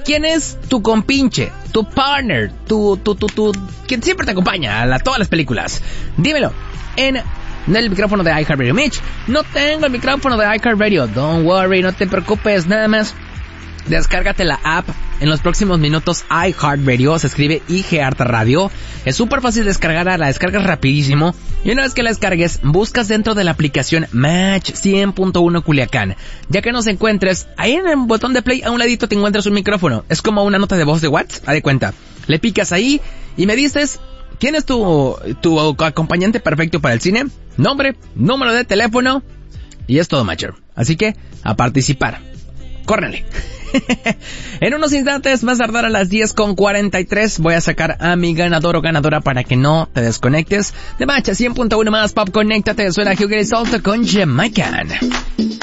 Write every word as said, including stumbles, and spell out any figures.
¿quién es tu compinche, tu partner, tu, tu, tu, tu, quien siempre te acompaña a la, todas las películas? Dímelo en el micrófono de iHeartRadio. Mitch, no tengo el micrófono de iHeartRadio. Don't worry, no te preocupes, nada más descárgate la app en los próximos minutos. iHeartRadio, se escribe I G Art Radio. Es súper fácil descargarla, la descargas rapidísimo. Y una vez que la descargues, buscas dentro de la aplicación Match cien punto uno Culiacán. Ya que nos encuentres, ahí en el botón de play a un ladito te encuentras un micrófono. Es como una nota de voz de WhatsApp, haz de cuenta. Le picas ahí y me dices quién es tu, tu acompañante perfecto para el cine, nombre, número de teléfono, y es todo, macho. Así que, a participar. ¡Córrenle! En unos instantes, más tardar a las diez con cuarenta y tres, voy a sacar a mi ganador o ganadora para que no te desconectes. De Match cien punto uno más Pop, conéctate, suena Hugh Salto con Jamaican.